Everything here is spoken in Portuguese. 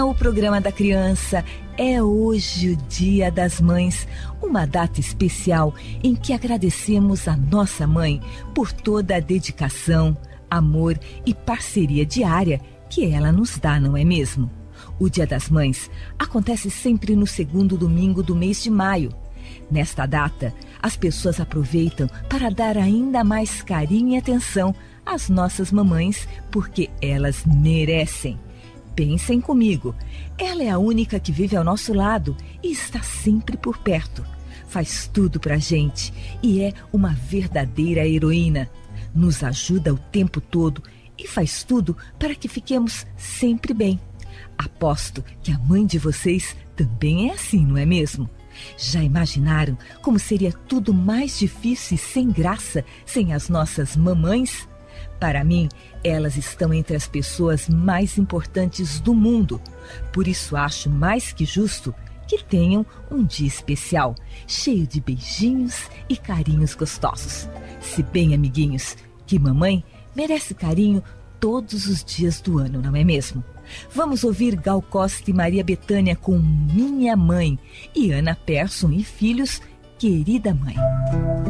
O programa da criança é hoje o Dia das Mães, uma data especial em que agradecemos a nossa mãe por toda a dedicação, amor e parceria diária que ela nos dá, não é mesmo? O Dia das Mães acontece sempre no segundo domingo do mês de maio. Nesta data, as pessoas aproveitam para dar ainda mais carinho e atenção às nossas mamães, porque elas merecem. Pensem comigo, ela é a única que vive ao nosso lado e está sempre por perto. Faz tudo pra gente e é uma verdadeira heroína. Nos ajuda o tempo todo e faz tudo para que fiquemos sempre bem. Aposto que a mãe de vocês também é assim, não é mesmo? Já imaginaram como seria tudo mais difícil e sem graça sem as nossas mamães? Para mim, elas estão entre as pessoas mais importantes do mundo. Por isso acho mais que justo que tenham um dia especial, cheio de beijinhos e carinhos gostosos. Se bem, amiguinhos, que mamãe merece carinho todos os dias do ano, não é mesmo? Vamos ouvir Gal Costa e Maria Bethânia com Minha Mãe e Ana Persson e Filhos, Querida Mãe.